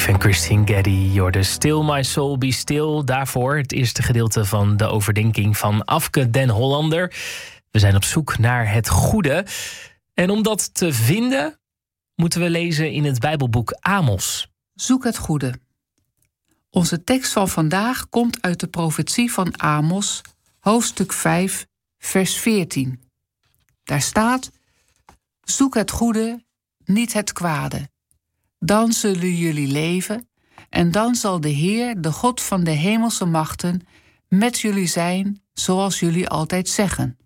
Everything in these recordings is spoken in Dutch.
Steve en Christine Geddy, You're Still My Soul, Be Still. Daarvoor het eerste gedeelte van de overdenking van Afke den Hollander. We zijn op zoek naar het goede. En om dat te vinden, moeten we lezen in het Bijbelboek Amos. Zoek het goede. Onze tekst van vandaag komt uit de profetie van Amos, hoofdstuk 5, vers 14. Daar staat: zoek het goede, niet het kwade. Dan zullen jullie leven en dan zal de Heer, de God van de hemelse machten, met jullie zijn zoals jullie altijd zeggen.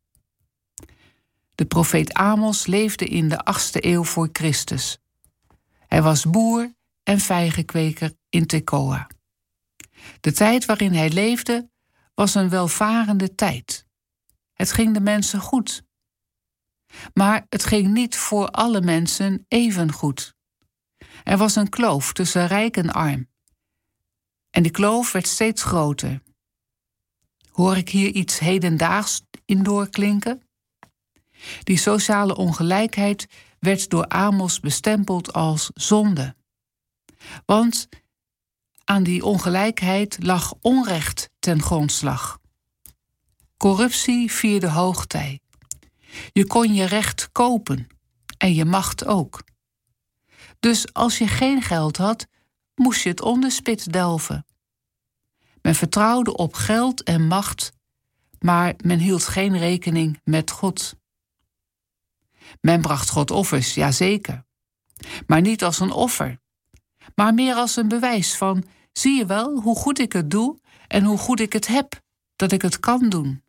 De profeet Amos leefde in de 8e eeuw voor Christus. Hij was boer en vijgenkweker in Tekoa. De tijd waarin hij leefde was een welvarende tijd. Het ging de mensen goed. Maar het ging niet voor alle mensen even goed. Er was een kloof tussen rijk en arm. En die kloof werd steeds groter. Hoor ik hier iets hedendaags in doorklinken? Die sociale ongelijkheid werd door Amos bestempeld als zonde. Want aan die ongelijkheid lag onrecht ten grondslag. Corruptie vierde hoogtij. Je kon je recht kopen en je macht ook. Dus als je geen geld had, moest je het onderspit delven. Men vertrouwde op geld en macht, maar men hield geen rekening met God. Men bracht God offers, jazeker. Maar niet als een offer, maar meer als een bewijs van: zie je wel hoe goed ik het doe en hoe goed ik het heb, dat ik het kan doen.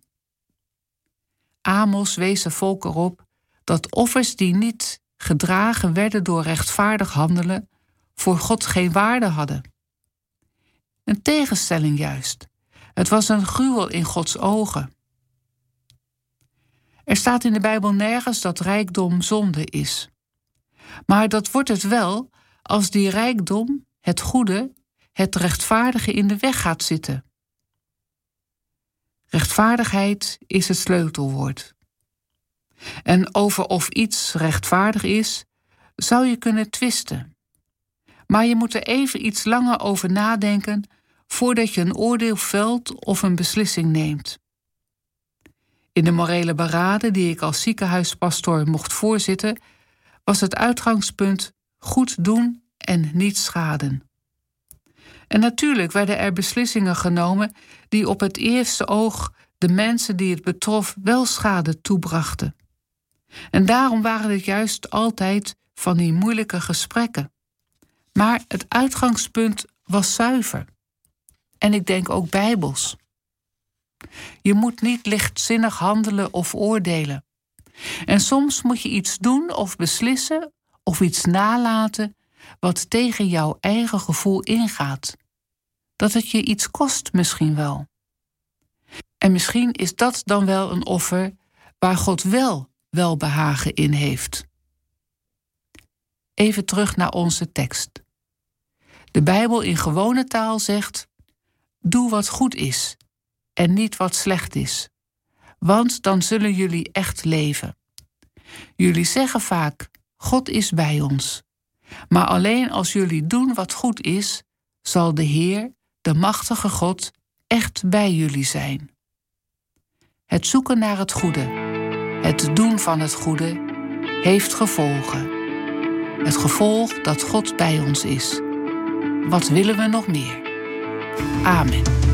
Amos wees het volk erop dat offers die niet gedragen werden door rechtvaardig handelen, voor God geen waarde hadden. Een tegenstelling juist. Het was een gruwel in Gods ogen. Er staat in de Bijbel nergens dat rijkdom zonde is. Maar dat wordt het wel als die rijkdom, het goede, het rechtvaardige in de weg gaat zitten. Rechtvaardigheid is het sleutelwoord. En over of iets rechtvaardig is, zou je kunnen twisten. Maar je moet er even iets langer over nadenken voordat je een oordeel velt of een beslissing neemt. In de morele beraden die ik als ziekenhuispastoor mocht voorzitten, was het uitgangspunt goed doen en niet schaden. En natuurlijk werden er beslissingen genomen die op het eerste oog de mensen die het betrof wel schade toebrachten. En daarom waren het juist altijd van die moeilijke gesprekken. Maar het uitgangspunt was zuiver. En ik denk ook bijbels. Je moet niet lichtzinnig handelen of oordelen. En soms moet je iets doen of beslissen of iets nalaten wat tegen jouw eigen gevoel ingaat. Dat het je iets kost misschien wel. En misschien is dat dan wel een offer waar God wel welbehagen in heeft. Even terug naar onze tekst. De Bijbel in gewone taal zegt: doe wat goed is en niet wat slecht is, want dan zullen jullie echt leven. Jullie zeggen vaak: God is bij ons. Maar alleen als jullie doen wat goed is, zal de Heer, de machtige God, echt bij jullie zijn. Het zoeken naar het goede, het doen van het goede, heeft gevolgen. Het gevolg dat God bij ons is. Wat willen we nog meer? Amen.